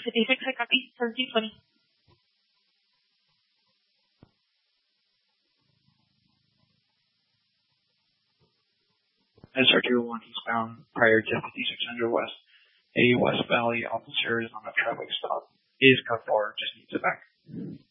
56, I copy. 1720. SR-201 eastbound prior to 5600 west. A West Valley officer is on a traffic stop. Is cut forward, just needs it back.